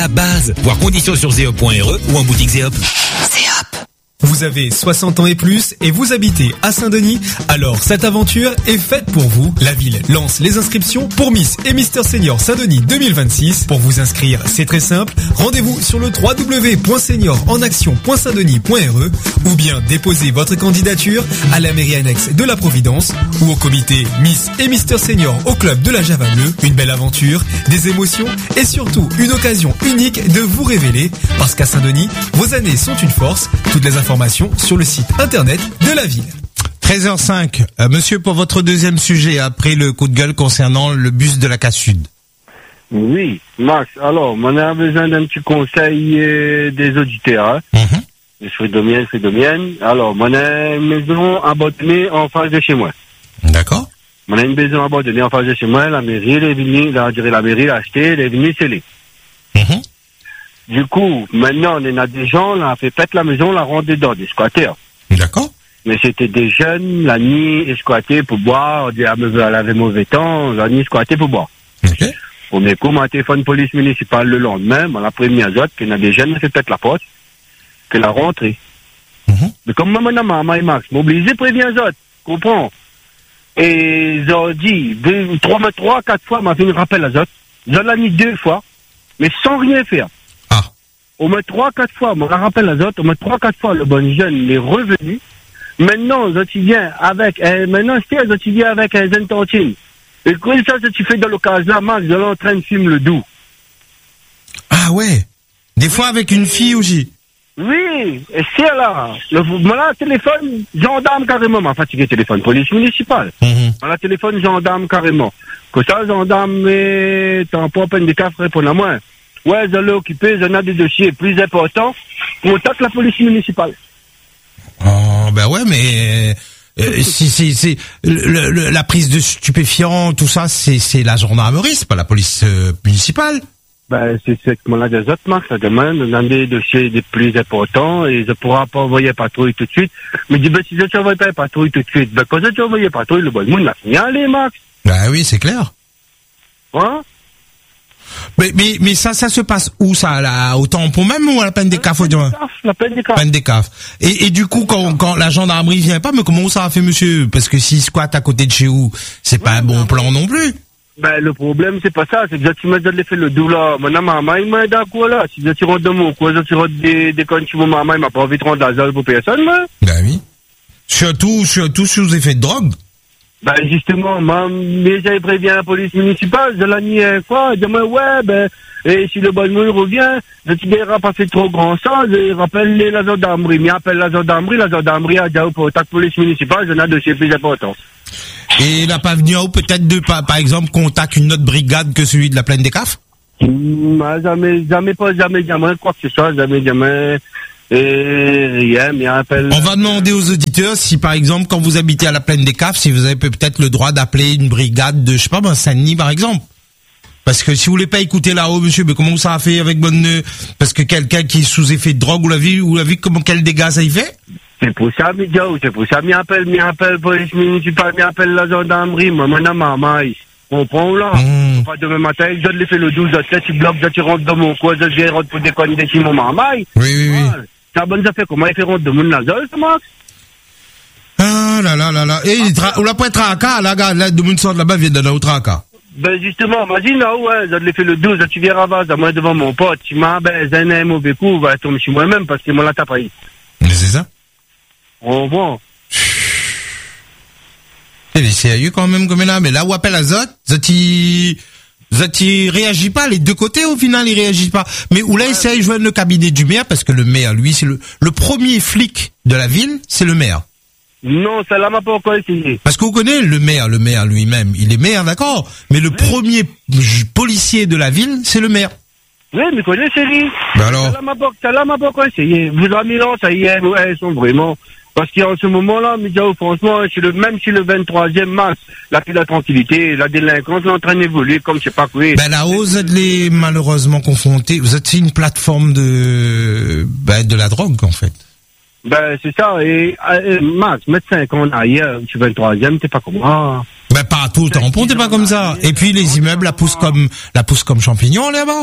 La base. Voir conditions sur zeop.re ou en boutique Zeop. Zeop. Vous avez 60 ans et plus et vous habitez à Saint-Denis? Alors cette aventure est faite pour vous. La ville lance les inscriptions pour Miss et Mister Senior Saint-Denis 2026. Pour vous inscrire, c'est très simple. Rendez-vous sur le www.seniorenaction.saintdenis.re ou bien déposez votre candidature à la mairie annexe de la Providence ou au comité Miss et Mister Senior au club de la Java Bleue. Une belle aventure, des émotions et surtout une occasion unique de vous révéler. Parce qu'à Saint-Denis, vos années sont une force. Toutes les informations sur le site internet de la ville. 13h05. Monsieur, pour votre deuxième sujet, après le coup de gueule concernant le bus de la Casse-Sud. Oui, Max. Alors, on a besoin d'un petit conseil des auditeurs. Je fais de mienne. Alors, on a une maison abandonnée en face de chez moi. D'accord. On a une maison abandonnée en face de chez moi. La mairie, elle est venue, la mairie l'a acheté, elle est venue sceller. Du coup, maintenant, on a des gens, là, on fait pète la maison, on la rentre dedans, des squatteurs. D'accord. Mais c'était des jeunes, la nuit, squattés pour boire, elle avait mauvais temps, la nuit, squattés pour boire. Ok. On est comme un téléphone police municipale le lendemain, on a prévenu à autres qu'il y a des jeunes, on fait pète la porte, que la rentrée. Mais comme maman et Max, m'obligez, prévenu à autres, comprends? Et ils ont dit, 3-4 fois, m'a fait un rappel à autres. Ils ont mis 2 fois, mais sans rien faire. On met 3-4 fois, on rappelle les autres, on met 3-4 fois le bon jeune, il est revenu. Maintenant, il vient avec, maintenant, il vient avec un zentantine. Et quand ça, tu fais dans l'occasion, Max, ils sont en train de filmer le doux. Ah ouais. Des fois avec une fille aussi. Oui, et c'est là. Voilà, téléphone, gendarme carrément, m'a fatigué téléphone, police municipale. Voilà, téléphone, gendarme carrément. Que ça, gendarme, t'as pas peine de café pour la moins. Ouais, ils allaient occuper, ils en ont des dossiers plus importants. Contacte la police municipale. Oh, ben ouais, mais si la prise de stupéfiants, tout ça, c'est la gendarmerie, c'est pas la police municipale. Ben, c'est exactement là des autres marques, ça demande, on a des dossiers des plus importants et je pourra pas envoyer patrouille tout de suite. Mais dis, ben, si je t'envoie pas patrouille tout de suite, ben, quand je t'envoie patrouille, le bon monde n'a rien, les Max. Ben oui, c'est clair. Hein? Mais ça se passe où, ça, là, au tampon même ou à la peine des CAF? La peine des CAF. Peine des CAF. Et du coup, quand la gendarmerie vient pas, mais comment ça a fait, monsieur? Parce que s'il squatte à côté de chez vous, c'est pas un bon plan non plus. Ben, le problème, c'est pas ça, c'est que tu m'as donné fait le doux, là. Maintenant, maman, il m'a aidé à quoi, là? Si tu rentres de mon quoi, tu rentres des connes sur mon maman, il m'a pas envie de rendre la zone pour personne, moi. Ben oui. Surtout sous effet de drogue. Ben, justement, mais j'avais prévenu la police municipale, je l'ai mis une fois, je dis, ouais, ben, et si le bon monde revient, je ne dirai pas fait trop grand chose, il rappelle la gendarmerie, mais appelle la gendarmerie a dit, pour la police municipale, j'en ai un dossier plus important. Et il n'a pas venu peut-être par exemple, contacter une autre brigade que celui de la plaine des CAF? Jamais, quoi que ce soit, jamais, rien, mais appelle. On va demander aux auditeurs si, par exemple, quand vous habitez à la plaine des CAF, si vous avez peut-être le droit d'appeler une brigade de, je sais pas, Saint-Denis, par exemple. Parce que si vous voulez pas écouter là-haut, monsieur, mais comment ça a fait avec bonne, parce que quelqu'un qui est sous effet de drogue, ou la vie, comment, quel dégâts ça y fait? C'est pour ça, c'est pour ça, m'appelle police municipale, m'appelle la gendarmerie, maman, comprends là? Pas demain matin, je dois faire le 12, tu bloques, tu rentres dans mon coin, je viens rentrer pour déconner de chez mon maman. Oui. Ça bonne affaire, comment il fait rentrer de mon nazol, ça, Max? Ah là. Et on l'a pas tracas, là, de mon sort là-bas, vient de là au tracas. Ben, justement, imagine, là, ouais, je dois faire le 12, tu viens ravas, à moi devant mon pote, tu m'as, un mauvais coup, va tomber chez moi-même, parce que moi, là, t'as pas eu. Mais c'est ça? Oh, bon. C'est sérieux quand même comme là, mais là où appelle à Zoti réagit pas, les deux côtés au final il réagit pas. Mais où là il essaye de joindre le cabinet du maire parce que le maire lui c'est le premier flic de la ville, c'est le maire. Non, ça là m'a pas encore essayé. Parce qu'on connaît le maire lui-même, il est maire d'accord, mais le premier policier de la ville, c'est le maire. Oui, mais connais Chéri. Ben alors. Ça là m'a pas encore essayé. Vous avez mis là, ça y est, elles sont vraiment. Parce qu'en ce moment-là, franchement, même si le 23e mars, la tranquillité, la délinquance est en train d'évoluer comme je sais pas quoi. Ben là, vous êtes malheureusement confrontés, vous êtes une plateforme de la drogue, en fait. Ben, c'est ça, et Max, médecin qu'on a hier, je suis 23e, t'es pas comme moi. Ben, pas tout le tampon, t'es pas comme ça. Et puis, les immeubles la poussent comme champignon, là-bas.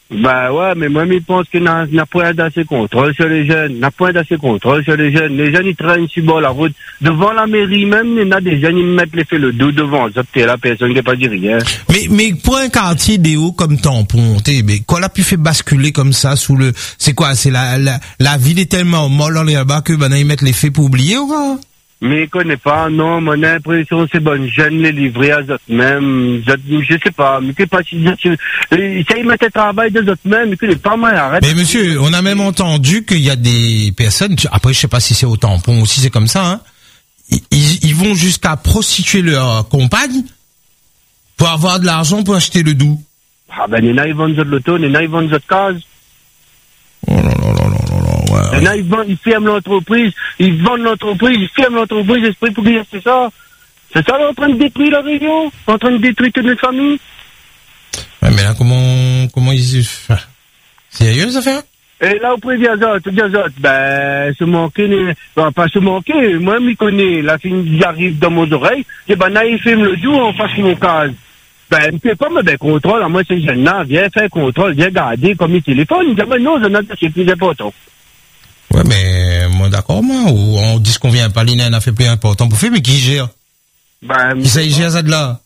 Bah ouais, mais moi, je pense qu'il n'a point d'assez contrôle sur les jeunes. N'a point d'assez contrôle sur les jeunes. Les jeunes, ils traînent sur bord la route. Devant la mairie même, il y a des jeunes, ils mettent les faits le dos devant. Ça, la personne qui n'a pas dit rien. Mais pour un quartier des Hauts comme Tampon, mais quoi l'a pu fait basculer comme ça sous le, c'est quoi, c'est la ville est tellement molle là-bas que, ils mettent les faits pour oublier ou quoi? Mais il connaît pas, non, mon impression, c'est bon, jeunes les livrer à eux même, je sais pas, mais que pas si, ça y met le travail de eux même, mais que les pas mal arrête. Mais monsieur, on a même entendu qu'il y a des personnes, après je sais pas si c'est au Tampon aussi, c'est comme ça, hein, ils vont jusqu'à prostituer leur compagne pour avoir de l'argent pour acheter le doux. Ah ben, les nains, ils vendent de l'auto, les nains, ils vendent de case. Oh là là là là là, ouais. Là, ils ferment l'entreprise, ils vendent l'entreprise, ils ferment l'entreprise, esprit pour dire c'est ça. C'est ça, là, en train de détruire la région, en train de détruire toute notre famille. Ouais, mais là, comment ils, sérieux, ça fait? Et là, auprès des autres, ben, se manquer, pas se manquer, moi, m'y connais, la fille, il arrive dans mon oreille, et ben, là, il filme le jour en face de mon case. Ben, ne fais pas, mais ben, contrôle, moi, ces jeunes-là, viens faire contrôle, viens garder comme il téléphone, il dit, ben, non, c'est plus important. Ouais, mais, moi, d'accord, moi, ou on dit qu'on vient pas, l'INA a fait plus important pour faire, mais qui gère? Ben, qui ça, il gère ça de là?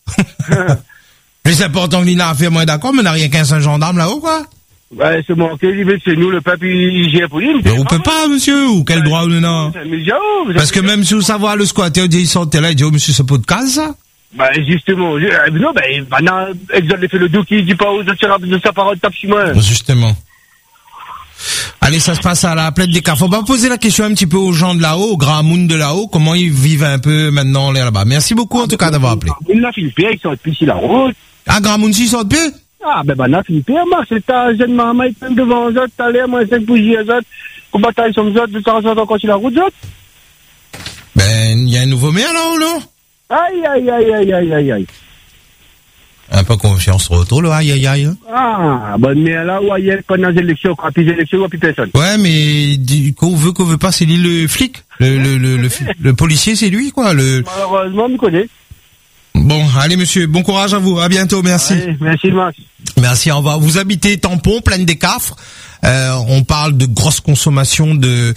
Plus important que l'INA a fait, moi, d'accord, mais on n'a rien qu'un seul gendarme là-haut, quoi? Ouais, c'est manqué, c'est nous, le peuple, il gère pour lui. Mais on peut pas, monsieur, ou quel droit ou non? Parce que même si vous savez le squatter, il sortait là, il dit, oh, monsieur, c'est pas de case, ça? Bah, justement, non, ben, maintenant, Exode fait le dos qui dit pas aux autres de sa parole, tape sur moi. Justement. Allez, ça se passe à la plaine des Cafés. On va poser la question un petit peu aux gens de là-haut, au grand monde de là-haut, comment ils vivent un peu maintenant là-bas. Merci beaucoup, en tout cas, d'avoir appelé. Il a Philippe, ils sont depuis la route. Ah, grand monde, ils sont de pied? Ah, ben, là, Philippe, moi, c'est ta jeune maman, il est devant eux autres, t'as l'air, moi, c'est bougie eux autres, qu'on bataille sur eux autres, de temps en temps, quand il la route, eux autres. Ben, il y a un nouveau maire là-haut, non? Aïe. Un peu confiance sur retour, là, aïe. Ah, bon, mais là, où aïe, quand on a des élections, quand il y a des élections, il n'y a plus personne. Ouais, mais, qu'on veut pas, c'est lui le flic. Le policier, c'est lui, quoi, Malheureusement, on me connaît. Bon, allez, monsieur, bon courage à vous, à bientôt, merci. Allez, merci, Max. Merci, au revoir. Vous habitez Tampon, plaine des Cafres. On parle de grosse consommation de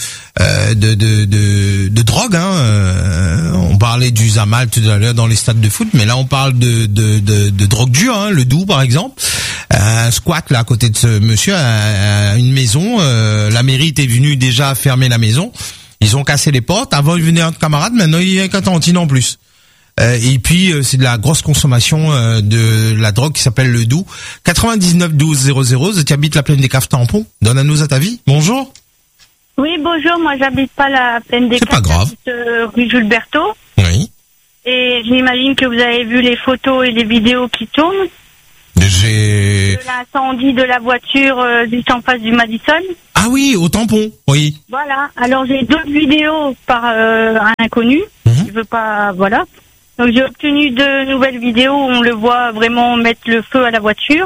drogue, hein. On parlait du Zamal tout à l'heure dans les stades de foot, mais là on parle de drogue dure, hein, le doux par exemple. Un squat là à côté de ce monsieur, une maison. La mairie était venue déjà fermer la maison. Ils ont cassé les portes. Avant il venait un camarade, maintenant il y a qu'un cantine en plus. Et puis c'est de la grosse consommation de la drogue qui s'appelle le doux. 99 12 00. Tu habites la plaine des Cafres Tampon. Donne-nous à ta vie. Bonjour. Oui, bonjour. Moi, j'habite pas la plaine des Cafres. C'est pas grave. Rue Jules Berthaud. Oui. Et j'imagine que vous avez vu les photos et les vidéos qui tournent. J'ai. De l'incendie de la voiture juste en face du Madison. Ah oui, au Tampon. Oui. Voilà. Alors j'ai d'autres vidéos par un inconnu. Je veux pas. Voilà. Donc j'ai obtenu de nouvelles vidéos où on le voit vraiment mettre le feu à la voiture.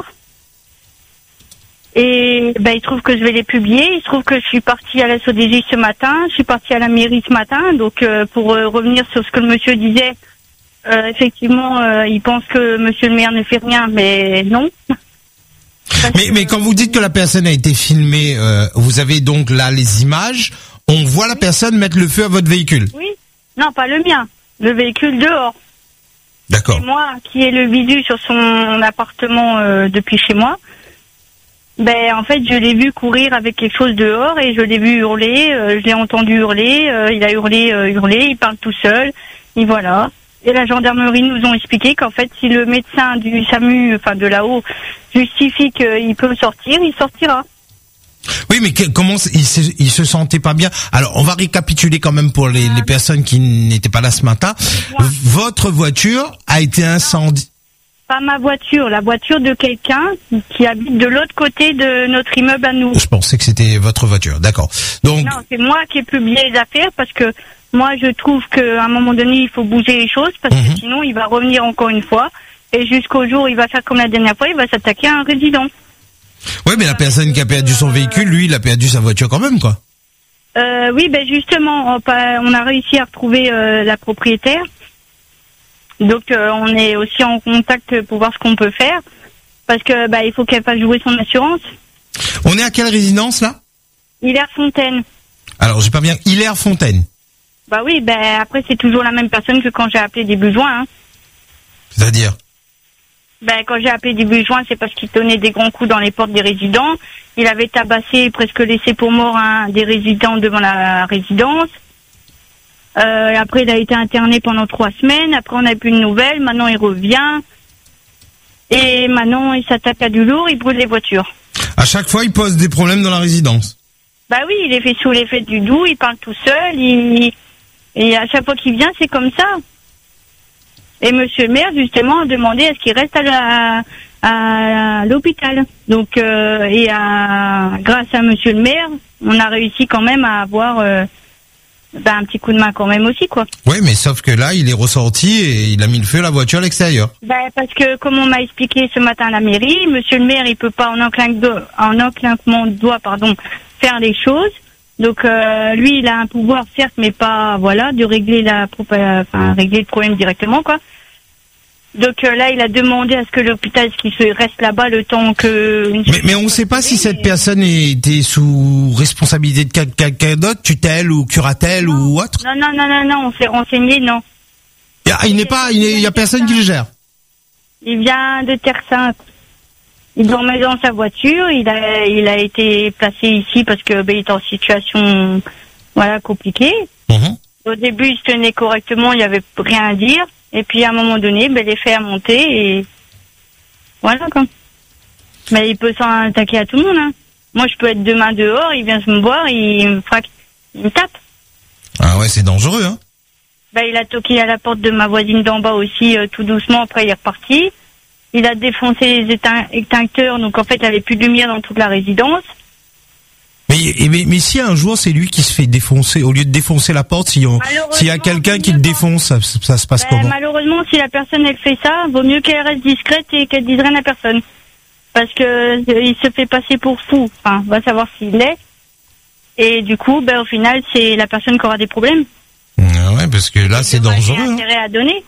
Et ben il trouve que je vais les publier. Il se trouve que je suis partie à la SODJ ce matin, je suis partie à la mairie ce matin. Donc pour revenir sur ce que le monsieur disait, effectivement il pense que monsieur le maire ne fait rien, mais non. Mais quand vous dites que la personne a été filmée, vous avez donc là les images. On voit la personne mettre le feu à votre véhicule. Oui. Non, pas le mien. Le véhicule dehors. D'accord. C'est moi qui ai le visu sur son appartement depuis chez moi. Ben en fait je l'ai vu courir avec quelque chose dehors et je l'ai vu hurler, je l'ai entendu hurler, il a hurlé, il parle tout seul, et voilà. Et la gendarmerie nous ont expliqué qu'en fait si le médecin du SAMU, enfin de là-haut, justifie qu'il peut sortir, il sortira. Oui, mais comment il se sentait pas bien. Alors, on va récapituler quand même pour les personnes qui n'étaient pas là ce matin. Votre voiture a été incendiée. Pas ma voiture, la voiture de quelqu'un qui habite de l'autre côté de notre immeuble à nous. Je pensais que c'était votre voiture, d'accord. Donc non, c'est moi qui ai publié les affaires parce que moi je trouve qu'à un moment donné il faut bouger les choses parce que sinon il va revenir encore une fois et jusqu'au jour où il va faire comme la dernière fois, il va s'attaquer à un résident. Oui, mais la personne qui a perdu son véhicule, lui, il a perdu sa voiture quand même, quoi. Oui, ben justement, on a réussi à retrouver la propriétaire. Donc, on est aussi en contact pour voir ce qu'on peut faire. Parce que, il faut qu'elle fasse jouer son assurance. On est à quelle résidence là? Hilaire-Fontaine. Alors j'ai pas bien. Hilaire-Fontaine. Bah oui, après c'est toujours la même personne que quand j'ai appelé début juin. Hein. C'est-à-dire? Quand j'ai appelé début juin, c'est parce qu'il donnait des grands coups dans les portes des résidents. Il avait tabassé et presque laissé pour mort un des résidents devant la résidence. Après, il a été interné pendant 3 semaines. Après, on n'a plus de nouvelles. Maintenant, il revient. Et maintenant, il s'attaque à du lourd. Il brûle les voitures. À chaque fois, il pose des problèmes dans la résidence. Bah oui, il est fait sous l'effet du doux. Il parle tout seul. Et à chaque fois qu'il vient, c'est comme ça. Et monsieur le maire, justement, a demandé à ce qu'il reste à l'hôpital. Donc, grâce à monsieur le maire, on a réussi quand même à avoir un petit coup de main quand même aussi, quoi. Oui, mais sauf que là, il est ressorti et il a mis le feu à la voiture à l'extérieur. Parce que, comme on m'a expliqué ce matin à la mairie, monsieur le maire, il peut pas en un claquement de doigts, faire les choses. Donc, lui, il a un pouvoir, certes, mais pas, de régler régler le problème directement, quoi. Donc là, il a demandé à ce que l'hôpital reste là-bas le temps que... Mais on ne sait pas si cette personne était sous responsabilité de quelqu'un d'autre, tutelle ou curatelle ou autre. Non, on s'est renseigné, non. Il y a personne qui le gère. Il vient de Terre Sainte. Il dormait dans sa voiture. Il a été placé ici parce que il était en situation compliquée. Au début, il se tenait correctement, il n'y avait rien à dire. Et puis à un moment donné, les faits a monté et voilà quoi. Mais il peut s'en attaquer à tout le monde. Hein. Moi, je peux être demain dehors, il vient me voir, il me tape. Ah ouais, c'est dangereux, hein. Il a toqué à la porte de ma voisine d'en bas aussi, tout doucement. Après, il est reparti. Il a défoncé les extincteurs, donc en fait, il n'y avait plus de lumière dans toute la résidence. Mais si un jour c'est lui qui se fait défoncer, au lieu de défoncer la porte, s'il y a quelqu'un qui le défonce, ça se passe comment? Malheureusement, si la personne elle fait ça, vaut mieux qu'elle reste discrète et qu'elle dise rien à personne. Parce que il se fait passer pour fou. Enfin, on va savoir s'il l'est. Et du coup, au final, c'est la personne qui aura des problèmes. Ah ouais, parce que là, c'est dangereux. Il y a intérêt à donner.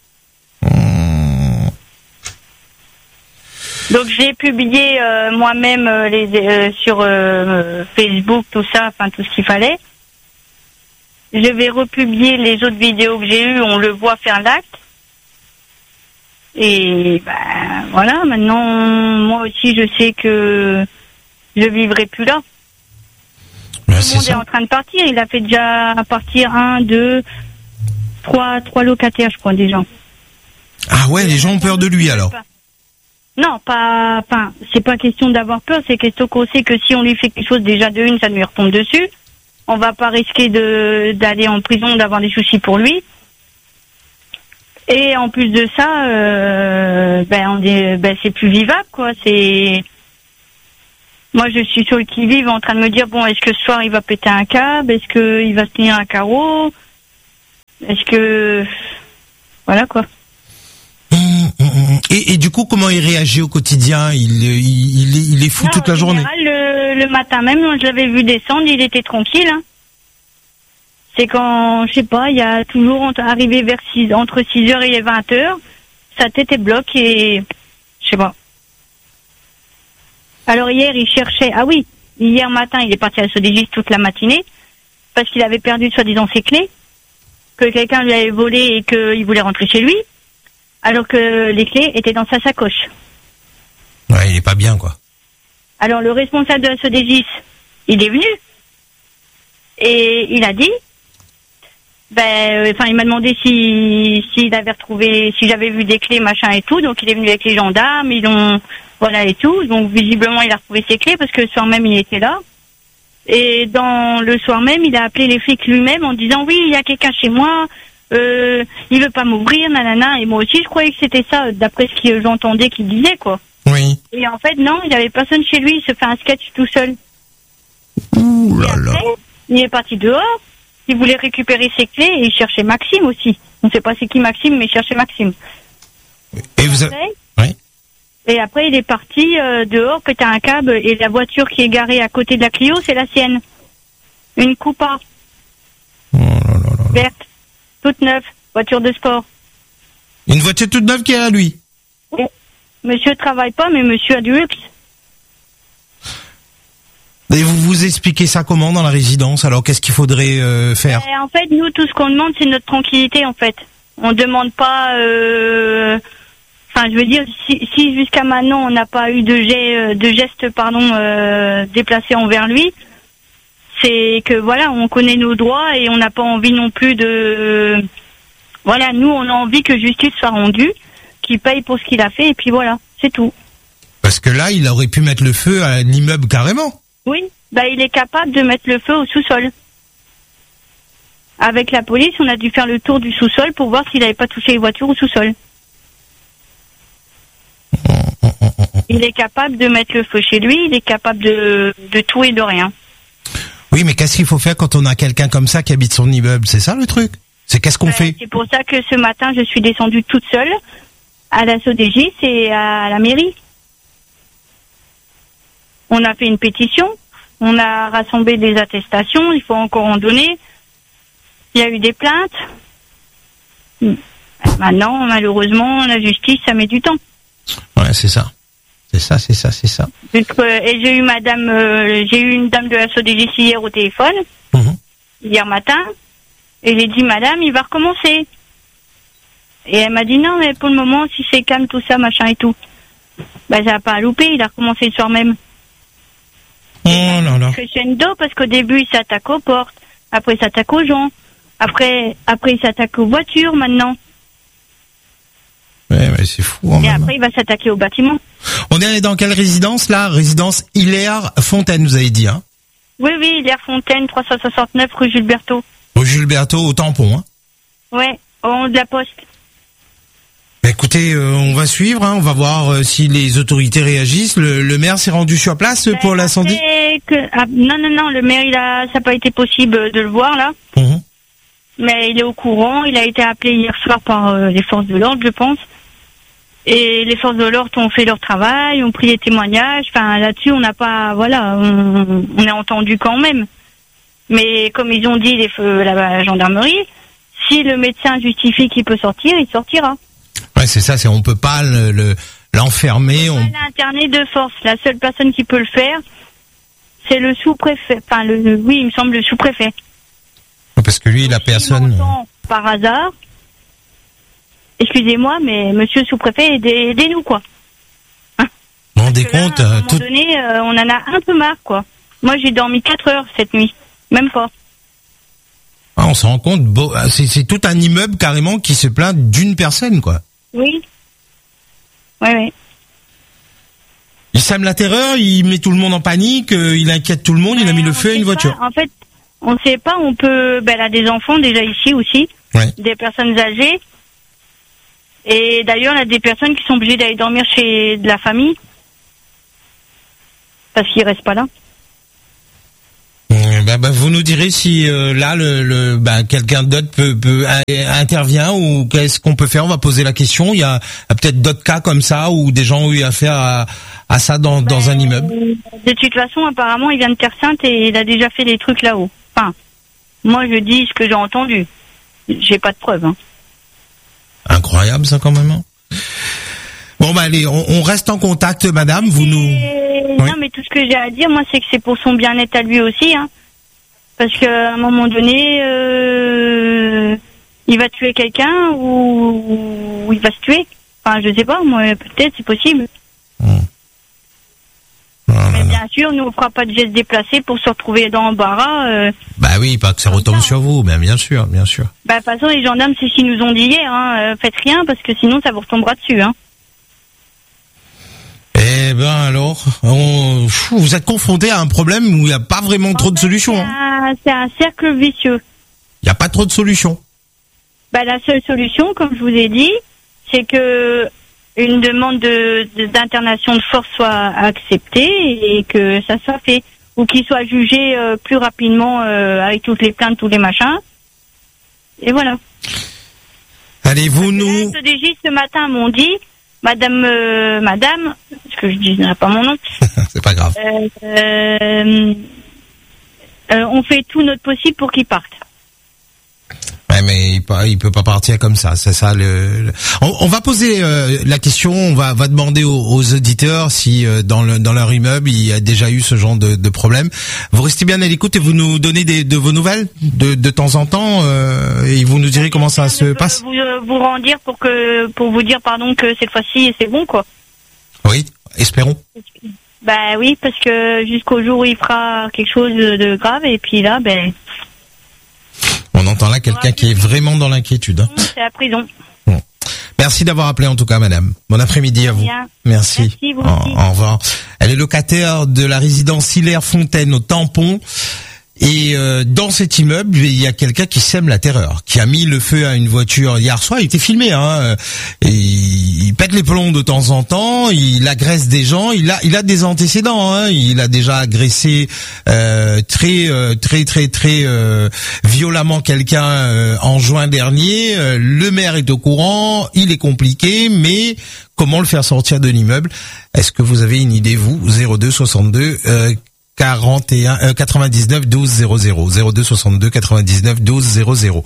Donc j'ai publié moi-même sur Facebook tout ça, tout ce qu'il fallait. Je vais republier les autres vidéos que j'ai eues, on le voit faire l'acte. Et voilà, maintenant moi aussi je sais que je vivrai plus là. Tout le monde est en train de partir, il a fait déjà partir 1, 2, 3 locataires je crois déjà. Ah ouais, les gens ont peur de lui alors. Non, c'est pas question d'avoir peur, c'est question qu'on sait que si on lui fait quelque chose déjà de une, ça lui retombe dessus. On va pas risquer d'aller en prison, d'avoir des soucis pour lui. Et en plus de ça, c'est plus vivable, quoi. Moi, je suis sur le qui-vive en train de me dire, bon, est-ce que ce soir il va péter un câble? Est-ce qu'il va se tenir un carreau? Est-ce que... Voilà, quoi. Et du coup, comment il réagit au quotidien? Il est fou toute la journée. Le matin même, moi, je l'avais vu descendre, il était tranquille. Hein. C'est quand, je sais pas, il y a toujours arrivé entre 6h et 20h, sa tête est bloquée et je sais pas. Alors hier, il cherchait, hier matin, il est parti à la Sodégis toute la matinée parce qu'il avait perdu soi-disant ses clés, que quelqu'un lui avait volé et qu'il voulait rentrer chez lui. Alors que les clés étaient dans sa sacoche. Ouais, il est pas bien, quoi. Alors, le responsable de la Sodégis, il est venu. Et il a dit, il m'a demandé s'il avait retrouvé, si j'avais vu des clés, machin et tout. Donc, il est venu avec les gendarmes, et tout. Donc, visiblement, il a retrouvé ses clés parce que le soir même, il était là. Et le soir même, il a appelé les flics lui-même en disant, oui, il y a quelqu'un chez moi. Il veut pas m'ouvrir, nanana. Et moi aussi, je croyais que c'était ça, d'après ce que j'entendais qu'il disait, quoi. Oui. Et en fait, non, il y avait personne chez lui. Il se fait un sketch tout seul. Ouh là là. Il est parti dehors. Il voulait récupérer ses clés et il cherchait Maxime aussi. On ne sait pas c'est qui Maxime, mais il cherchait Maxime. Et vous avez... Oui. Et après, il est parti dehors, péter un câble. Et la voiture qui est garée à côté de la Clio, c'est la sienne. Une Coupa. Oh là là là. Verte. Toute neuve, voiture de sport. Une voiture toute neuve qui est à lui. Monsieur travaille pas, mais monsieur a du luxe. Et vous vous expliquez ça comment dans la résidence? Alors qu'est-ce qu'il faudrait faire? En fait, nous, tout ce qu'on demande, c'est notre tranquillité, en fait. On demande pas... Enfin, je veux dire, si jusqu'à maintenant, on n'a pas eu de gestes déplacés envers lui, c'est que, voilà, on connaît nos droits et on n'a pas envie non plus de... Voilà, nous, on a envie que justice soit rendue, qu'il paye pour ce qu'il a fait, et puis voilà, c'est tout. Parce que là, il aurait pu mettre le feu à l'immeuble carrément. Oui, il est capable de mettre le feu au sous-sol. Avec la police, on a dû faire le tour du sous-sol pour voir s'il n'avait pas touché les voitures au sous-sol. Il est capable de mettre le feu chez lui, il est capable de tout et de rien. Oui, mais qu'est-ce qu'il faut faire quand on a quelqu'un comme ça qui habite son immeuble? C'est ça le truc? C'est qu'est-ce qu'on fait? C'est pour ça que ce matin, je suis descendue toute seule à la SODJ et à la mairie. On a fait une pétition, on a rassemblé des attestations, il faut encore en donner. Il y a eu des plaintes. Maintenant, malheureusement, la justice, ça met du temps. Ouais, c'est ça. C'est ça. Et j'ai eu une dame de la SODJ hier au téléphone, hier matin, et j'ai dit, madame, il va recommencer. Et elle m'a dit, non, mais pour le moment, si c'est calme, tout ça, machin et tout. Ça n'a pas à louper, il a recommencé le soir même. Oh là là. Crescendo, parce qu'au début, il s'attaque aux portes, après il s'attaque aux gens, après il s'attaque aux voitures, maintenant. Ouais, c'est fou. Et après, il va s'attaquer au bâtiment. On est allé dans quelle résidence, là? Résidence Hilaire-Fontaine, vous avez dit, hein? Oui, Hilaire-Fontaine, 369 rue Jules Berthaud. Rue Jules Berthaud, au tampon, hein? Ouais, au haut de la poste. Écoutez, on va suivre, hein, on va voir si les autorités réagissent. Le maire s'est rendu sur place pour l'incendie? Non, le maire, ça n'a pas été possible de le voir, là. Mais il est au courant, il a été appelé hier soir par les forces de l'ordre, je pense. Et les forces de l'ordre ont fait leur travail, ont pris les témoignages. Enfin, là-dessus, on n'a pas... Voilà, on est entendu quand même. Mais comme ils ont dit, la gendarmerie, si le médecin justifie qu'il peut sortir, il sortira. Ouais, c'est ça, on peut pas l'enfermer. On peut pas l'interner de force. La seule personne qui peut le faire, c'est le sous-préfet. Enfin, oui, il me semble le sous-préfet. Parce que lui, la personne... Par hasard, excusez-moi, mais monsieur sous-préfet, aidez-nous, quoi. Vous vous rendez compte, à un moment donné, on en a un peu marre, quoi. Moi, j'ai dormi 4 heures cette nuit. Même pas. Ah, on se rend compte, c'est tout un immeuble carrément qui se plaint d'une personne, quoi. Oui. Oui. Il sème la terreur, il met tout le monde en panique, il inquiète tout le monde, il a mis le feu à une voiture. En fait, on ne sait pas, on peut... elle a des enfants déjà ici aussi, des personnes âgées. Et d'ailleurs, il y a des personnes qui sont obligées d'aller dormir chez de la famille. Parce qu'ils ne restent pas là. Vous nous direz si là quelqu'un d'autre peut intervient ou qu'est-ce qu'on peut faire. On va poser la question. Il y a peut-être d'autres cas comme ça où des gens ont eu affaire à ça dans un immeuble. De toute façon, apparemment, il vient de Terre Sainte et il a déjà fait des trucs là-haut. Enfin, moi je dis ce que j'ai entendu. J'ai pas de preuves. Hein. Incroyable ça quand même. Hein. Bon allez, on reste en contact, madame. Vous nous. Oui. Non, mais tout ce que j'ai à dire, moi, c'est que c'est pour son bien-être à lui aussi, hein. Parce qu'à un moment donné, il va tuer quelqu'un ou il va se tuer. Enfin, je sais pas, moi, peut-être, c'est possible. Mais bien sûr, nous, on fera pas de gestes déplacés pour se retrouver dans l'embarras. Oui, pas que ça retombe sur vous, mais bien sûr. De toute façon, les gendarmes, c'est ce qu'ils nous ont dit hier, hein. Faites rien, parce que sinon, ça vous retombera dessus, hein. Eh ben alors, vous êtes confronté à un problème où il n'y a pas vraiment trop de solutions. C'est un cercle vicieux. Il n'y a pas trop de solutions. La seule solution, comme je vous ai dit, c'est que une demande d'internation de force soit acceptée et que ça soit fait. Ou qu'il soit jugé plus rapidement avec toutes les plaintes, tous les machins. Et voilà. Allez, vous nous... Les SODJ ce matin m'ont dit... Madame, parce que je ne dirai pas mon nom. C'est pas grave. On fait tout notre possible pour qu'ils partent. Ouais, mais il peut pas partir comme ça. C'est ça On va poser la question. On va demander aux auditeurs si dans leur immeuble il y a déjà eu ce genre de problème. Vous restez bien à l'écoute et vous nous donnez de vos nouvelles de temps en temps et vous nous direz comment ça se passe. Vous rendir pour vous dire que cette fois-ci c'est bon quoi. Oui, espérons. Bah oui, parce que jusqu'au jour où il fera quelque chose de grave et puis là on entend là quelqu'un qui est vraiment dans l'inquiétude. Hein. C'est la prison. Bon. Merci d'avoir appelé en tout cas, madame. Bon après-midi à vous. Bien. Merci. Vous aussi. Au revoir. Elle est locataire de la résidence Hilaire Fontaine au Tampon. Et dans cet immeuble, il y a quelqu'un qui sème la terreur, qui a mis le feu à une voiture hier soir. Il était filmé, hein. Et il pète les plombs de temps en temps. Il agresse des gens. Il a des antécédents. Hein. Il a déjà agressé très violemment quelqu'un en juin dernier. Le maire est au courant. Il est compliqué, mais comment le faire sortir de l'immeuble? Est-ce que vous avez une idée, vous? 02 62 99 12 00 02 62 99 12 00.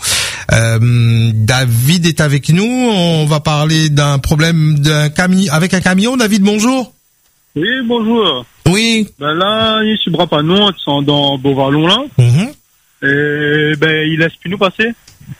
David est avec nous. On va parler d'un problème avec un camion. David, bonjour. Oui, bonjour. Oui. Ben là, il est Brapanon, dans Beauvallon là. Et il laisse plus nous passer.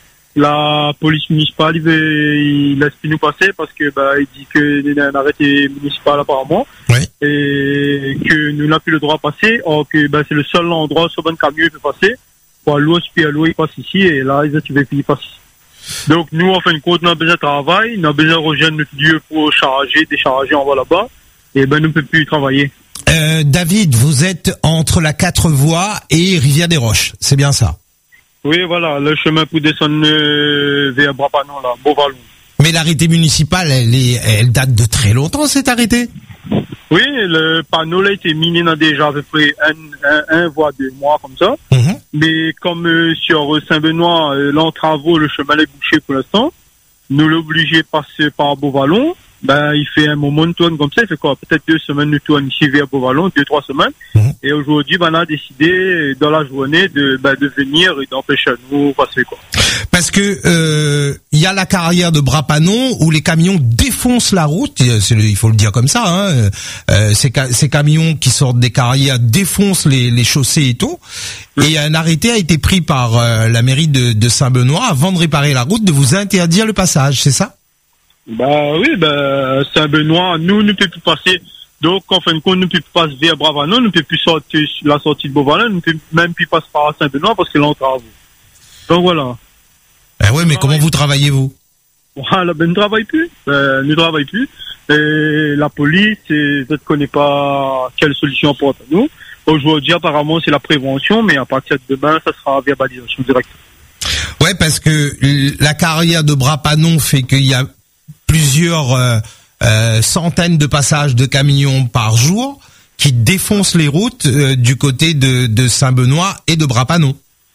La police municipale, il laisse plus nous passer parce que il dit qu'il y a un arrêté municipal apparemment. Oui. Et que nous n'avons plus le droit de passer. Or que c'est le seul endroit sur un camion il peut passer. Pour à l'ouest, puis à l'ouest, il passe ici et là ils ont il passe ici. Donc nous en fin de compte, on a besoin de travail, on a besoin de rejoindre notre lieu pour charger, décharger, on va là-bas. Et nous ne pouvons plus travailler. David, vous êtes entre la 4 voies et Rivière des Roches, c'est bien ça? Oui, voilà, le chemin pour descendre vers Brapanon, là, Beauvallon. Mais l'arrêté municipal, elle date de très longtemps, cet arrêté? Oui, le panneau là a été miné dans déjà à peu près un voire 2 mois comme ça. Mais comme sur Saint-Benoît, l'en travaux, le chemin est bouché pour l'instant, nous l'obligé de passer par Beauvallon. Il fait un moment de tourne comme ça, il fait quoi? Peut-être 2 semaines de tourne ici vers Beauvallon, 2-3 semaines. Et aujourd'hui, on a décidé dans la journée de venir et d'empêcher nous passer quoi. Parce que il y a la carrière de Brapanon où les camions défoncent la route, il faut le dire comme ça. Hein. Ces camions qui sortent des carrières défoncent les chaussées et tout. Et un arrêté a été pris par la mairie de Saint-Benoît avant de réparer la route de vous interdire le passage, c'est ça? Oui, Saint-Benoît, nous ne pouvons plus passer. Donc, en fin de compte, nous ne pouvons plus passer vers Brapanon, nous ne pouvons plus sortir la sortie de Beauvallon, nous ne pouvons même plus passer par Saint-Benoît parce que là, on travaille. Donc, voilà. Ouais, mais comment vous travaillez-vous? Voilà, nous ne travaillons plus. Nous ne travaillons plus. Et la police, je ne connais pas quelle solution apporte à nous. Aujourd'hui, apparemment, c'est la prévention, mais à partir de demain, ça sera verbalisation directe. Ouais, parce que la carrière de Brapanon fait qu'il y a plusieurs centaines de passages de camions par jour qui défoncent les routes du côté de Saint-Benoît et de Brapanon.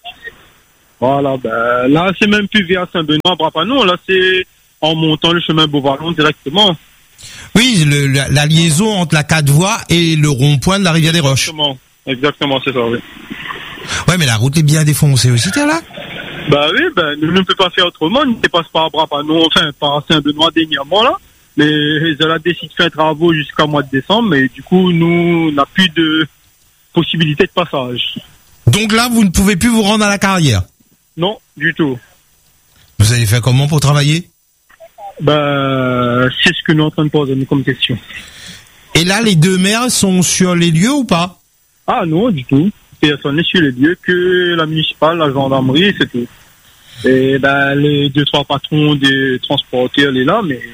Voilà, là c'est même plus vers Saint-Benoît, Brapanon, là c'est en montant le chemin Beauvallon directement. Oui, la liaison entre la 4 voies et le rond-point de la Rivière des Roches. Exactement, c'est ça, oui. Ouais, mais la route est bien défoncée aussi, t'es là? Oui, nous ne pouvons pas faire autrement, nous ne passons pas à Brapanon, par Saint-Benoît dernièrement, là. Mais ils ont décidé de faire travaux jusqu'au mois de décembre, mais du coup, nous n'avons plus de possibilité de passage. Donc là, vous ne pouvez plus vous rendre à la carrière? Non, du tout. Vous allez faire comment pour travailler? C'est ce que nous sommes en train de poser comme question. Et là, les 2 maires sont sur les lieux ou pas? Ah non, du tout. Personne n'est sur les lieux que la municipale, la gendarmerie, c'est tout. Et les 2-3 patrons des transporteurs, les là, mais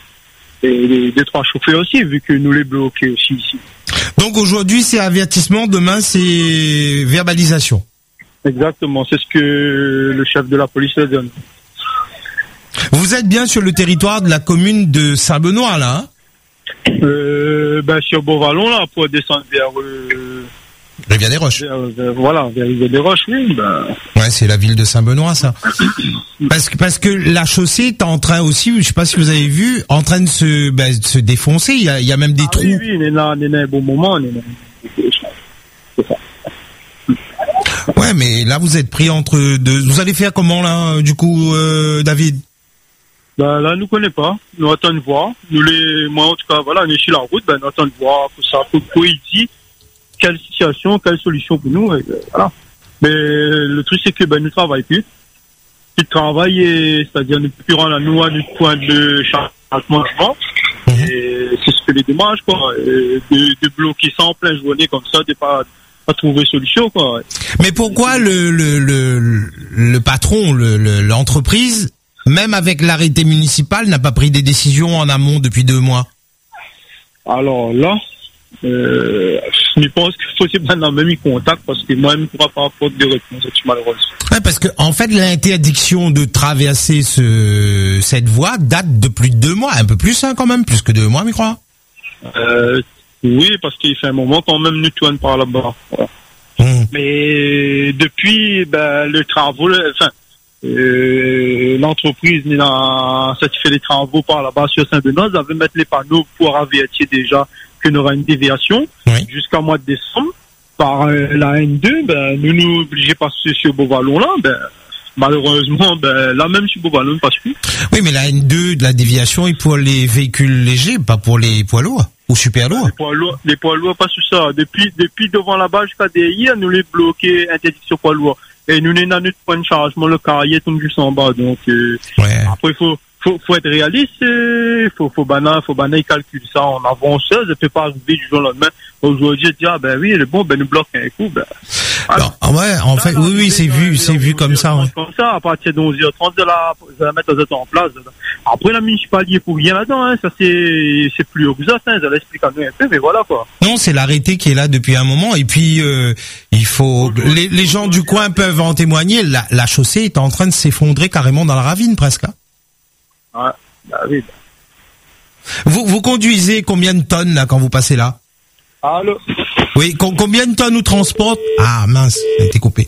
les 2-3 chauffeurs aussi, vu que nous les bloquons aussi ici. Donc aujourd'hui, c'est avertissement, demain, c'est verbalisation. Exactement, c'est ce que le chef de la police le donne. Vous êtes bien sur le territoire de la commune de Saint-Benoît, là, hein? Sur Beauvallon, là, pour descendre vers... Rivière des Roches. Vers Rivière des Roches, oui. Ouais, c'est la ville de Saint-Benoît, ça. parce que la chaussée est en train aussi, je sais pas si vous avez vu, en train de se défoncer. Il y a même des trous. Oui, on est là un bon moment. C'est ça. Ouais, Ouais, mais là vous êtes pris entre deux. Vous allez faire comment là, du coup, David? Ben là, nous connaît pas. Nous attendons de voir. Moi en tout cas, voilà, on est sur la route. Ben, nous attendons de voir pour ça, pour il dit quelle situation, quelle solution pour nous. Et, voilà. Mais le truc c'est que nous travaillons plus. Plus de travail, c'est-à-dire nous plus rendre à nous à notre point de changement. Et c'est ce que les dommages, quoi. De bloquer ça en pleine journée comme ça, de pas trouver solution, quoi. Mais pourquoi le patron, l'entreprise, même avec l'arrêté municipal, n'a pas pris des décisions en amont depuis 2 mois? Alors là, je pense qu'il faut se prendre même contact parce que moi-même, je ne pourrais pas apporter de réponse, c'est malheureux. Ouais, parce que, en fait, l'interdiction de traverser cette voie date de plus de 2 mois, un peu plus, hein, quand même, plus que 2 mois, je crois. Oui, parce qu'il fait un moment quand même nous tourne par là-bas. Voilà. Mais depuis, le travaux, l'entreprise a satisfait les travaux par là-bas sur Saint-Benoît, ils avaient mettre les panneaux pour avertir déjà qu'il y aura une déviation jusqu'à mois de décembre. Par la N2, nous obligés de passer sur Beauvallon là, malheureusement, là même sur Beauvallon, on ne passe plus. Oui, mais la N2 de la déviation est pour les véhicules légers, pas pour les poids lourds ou super lourds. Les poids lourds, pas sur ça. Depuis devant là-bas jusqu'à derrière, nous les bloqués, interdiction poids lourds. Et nous n'avons notre point de chargement, le carrier tombe juste en bas. Donc, après, faut être réaliste, faut banal calculer ça en avance, ça peut pas arriver du jour au lendemain. Aujourd'hui, dire, oui, le bon, nous bloque un coup, alors, ouais, en fait, oui, c'est vu comme ça, ouais. Comme ça, à partir de 11h30, de la mettre en place. Après, la municipalité pour rien là-dedans, hein, ça c'est plus haut que ça, ça l'explique à nous un peu, mais voilà, quoi. Non, c'est l'arrêté qui est là depuis un moment, et puis, il faut, les gens du coin peuvent en témoigner, la chaussée est en train de s'effondrer carrément dans la ravine, presque, hein. Ouais, oui. Vous conduisez combien de tonnes, là, quand vous passez là? Allô? Oui, combien de tonnes nous transporte? Ah, mince, ça a été coupé.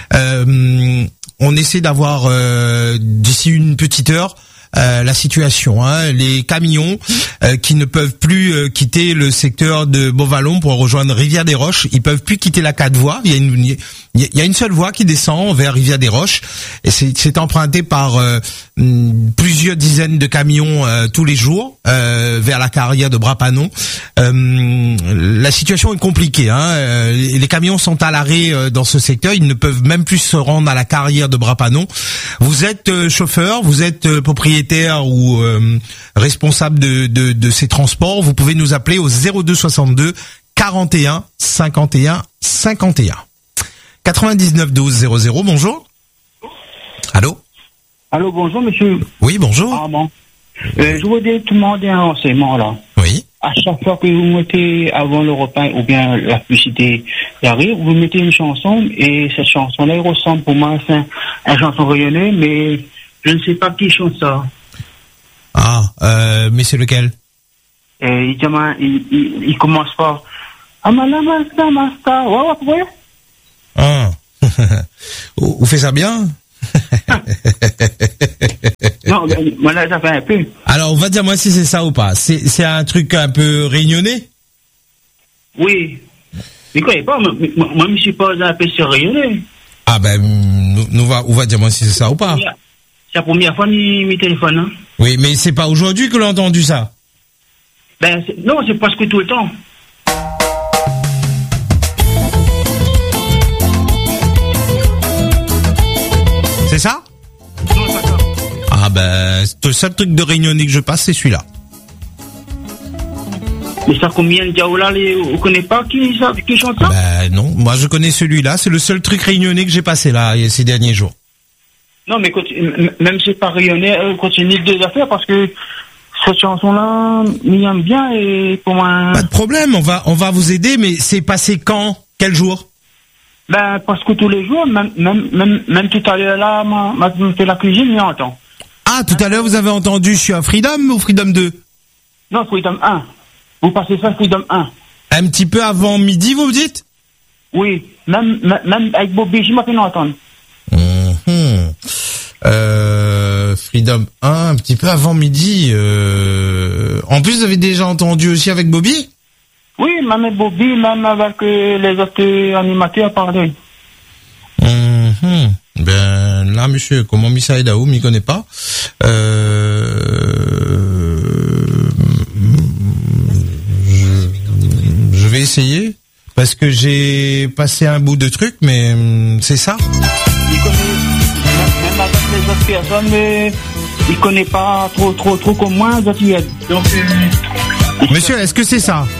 On essaie d'avoir, d'ici une petite heure, la situation, hein, les camions qui ne peuvent plus quitter le secteur de Beauvallon pour rejoindre Rivière-des-Roches, ils peuvent plus quitter la 4 voies. Il y a une seule voie qui descend vers Rivière-des-Roches et c'est emprunté par plusieurs dizaines de camions tous les jours vers la carrière de Bras-Panon. La situation est compliquée, hein. Les camions sont à l'arrêt dans ce secteur, ils ne peuvent même plus se rendre à la carrière de Bras-Panon. Vous êtes chauffeur, vous êtes propriétaire ou responsable de ces transports, vous pouvez nous appeler au 02 62 41 51 51. 99 12 00, bonjour. Allô? Allô, bonjour, monsieur. Oui, bonjour. Ah bon. Je voudrais te demander un renseignement, là. Oui. À chaque fois que vous mettez avant le repas ou bien la publicité arrive, vous mettez une chanson et cette chanson-là, elle ressemble pour moi à une chanson rayonnée, mais je ne sais pas qui chante ça. Ah, mais c'est lequel? Il commence par Amala Masta, ouais. Ah. Vous faites ça bien? Non, moi là, ça fait un peu. Alors, on va dire moi si c'est ça ou pas. C'est un truc un peu réunionnais? Oui. Mais quoi, pas, moi, je suis pas un peu sur rayonné. Ah on va dire moi si c'est ça ou pas. C'est la première fois mes téléphones, hein. Oui, mais c'est pas aujourd'hui que l'on a entendu ça. Non, c'est presque tout le temps. C'est ça? Non, c'est pas ça. Ah le seul truc de réunionnais que je passe, c'est celui-là. Mais ça combien de diaoula, vous connaissez pas qui chante ça? Non, moi je connais celui-là, c'est le seul truc réunionnais que j'ai passé là ces derniers jours. Non, mais même si c'est pas rayonné, continue des affaires parce que cette chanson-là, m'y aime bien et pour moi. Pas de problème, on va vous aider, mais c'est passé quand? Quel jour? Parce que tous les jours, même tout à l'heure là, m'a fait la cuisine, il entend. Ah, tout à l'heure vous avez entendu, je suis à Freedom ou Freedom 2? Non, Freedom 1. Vous passez ça, Freedom 1. Un petit peu avant midi, vous me dites? Oui, même avec Bobby, je m'a fait entendre. Freedom 1, un petit peu avant midi. En plus, vous avez déjà entendu aussi avec Bobby? Oui, même avec Bobby, même avec les autres animateurs, pardon. Ben là, monsieur, comment Missa Edaou, m'y connaît pas. Je vais essayer parce que j'ai passé un bout de truc, mais c'est ça. Il connaît, même avec les autres personnes, mais il connaît pas trop comme moi, donc Monsieur, est-ce que c'est ça?